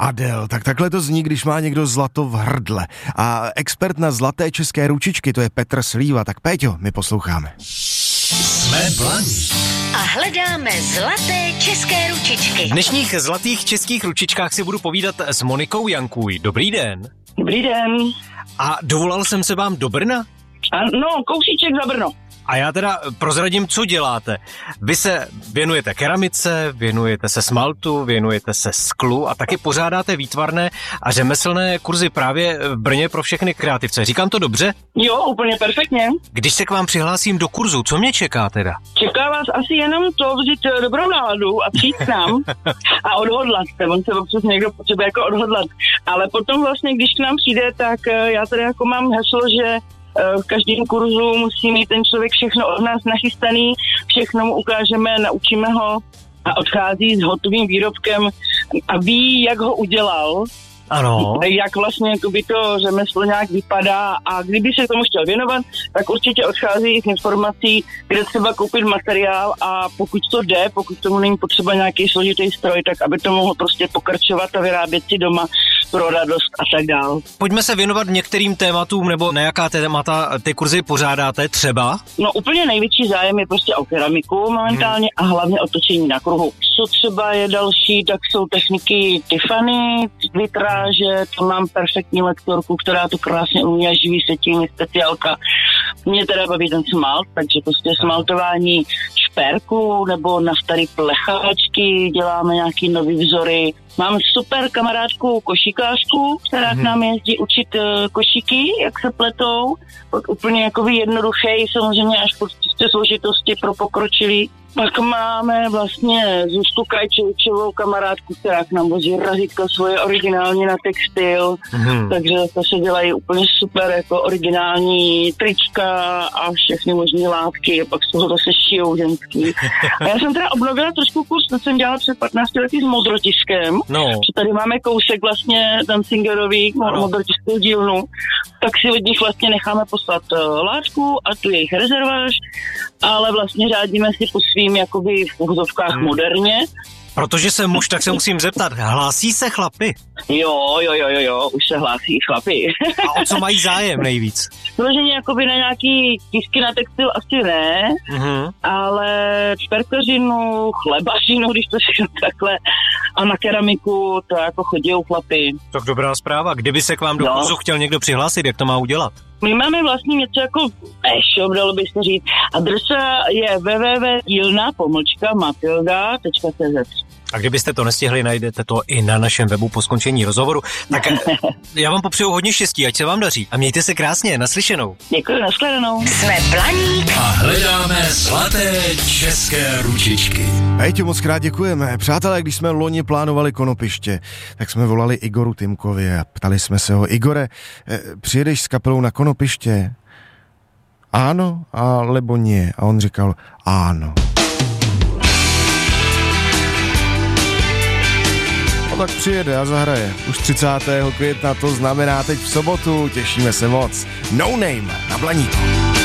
Adele, tak takhle to zní, když má někdo zlato v hrdle. A expert na zlaté české ručičky, to je Petr Slíva. Tak Péťo, my posloucháme. Jsme Blaník a hledáme zlaté české ručičky. V dnešních zlatých českých ručičkách si budu povídat s Monikou Jankuj. Dobrý den. Dobrý den. A dovolal jsem se vám do Brna? No, kousíček za Brno. A já teda prozradím, co děláte. Vy se věnujete keramice, věnujete se smaltu, věnujete se sklu a taky pořádáte výtvarné a řemeslné kurzy právě v Brně pro všechny kreativce. Říkám to dobře? Jo, úplně perfektně. Když se k vám přihlásím do kurzu, co mě čeká teda? Čeká vás asi jenom to vzít dobrou náladu a přijít k nám a odhodlat se. On se občas někdo potřebuje jako odhodlat. Ale potom vlastně, když k nám přijde, tak já tady jako mám heslo, že v každém kurzu musí mít ten člověk všechno od nás nachystaný, všechno mu ukážeme, naučíme ho a odchází s hotovým výrobkem a ví, jak ho udělal. Ano. Jak vlastně jakoby to řemeslo nějak vypadá a kdyby se tomu chtěl věnovat, tak určitě odchází z informací, kde třeba koupit materiál a pokud to jde, pokud tomu není potřeba nějaký složitý stroj, tak aby to mohl prostě pokračovat a vyrábět si doma pro radost a tak dál. Pojďme se věnovat některým tématům, nebo na jaká témata ty kurzy pořádáte třeba? No úplně největší zájem je prostě o keramiku momentálně a hlavně o točení na kruhu. Co třeba je další, tak jsou techniky Tiffany, vitráže, to mám perfektní lektorku, která to krásně umí a živý setín, speciálka. Mě teda baví ten smalt, takže prostě smaltování šperku nebo na starý plechačky, děláme nějaký nový vzory. Mám super kamarádku košíkářku, která k nám jezdí učit košíky, jak se pletou. Od úplně jakoby jednoduchý, samozřejmě až po složitosti pro pokročilý. Pak máme vlastně Zuzku Krajčovičovou kamarádku, která k nám vozí razítka svoje originální na textil, takže to se dělají úplně super jako originální trička a všechny možné látky, pak z toho zase šijou ženský. A já jsem teda obnovila trošku kurz, to jsem dělala před 15 lety s modrotiskem, že tady máme kousek vlastně Dancingerový modrotiskou dílnu, tak si od nich vlastně necháme poslat látku a tu jejich rezerváž, ale vlastně řádíme si po svým jakoby v uvozovkách moderně. Protože jsem muž, tak se musím zeptat, hlásí se chlapi? Jo, už se hlásí chlapi. A o co mají zájem nejvíc? Složeně jakoby na nějaký tisky na textil asi ne, ale šperkařinu, chlebařinu, když to řeknu takhle, a na keramiku to jako chodí chlapi. Tak dobrá zpráva. Kdyby se k vám do kurzu chtěl někdo přihlásit, jak to má udělat? My máme vlastně něco jako e-shop, dalo by se říct. Adresa je www.dilna-matilda.cz. A kdybyste to nestihli, najdete to i na našem webu po skončení rozhovoru. Tak já vám popřeju hodně štěstí, ať se vám daří. A mějte se krásně, naslyšenou. Děkuji, nashledanou. Jsme Blaník a hledáme zlaté české ručičky. Péťo, moc krát děkujeme. Přátelé, když jsme loni plánovali konopiště, tak jsme volali Igoru Timkovi a ptali jsme se ho: Igore, přijedeš s kapelou na konopiště? Áno, alebo nie? A on říkal áno. No tak přijede a zahraje. Už 30. května, to znamená teď v sobotu. Těšíme se moc. No Name na Blaníku.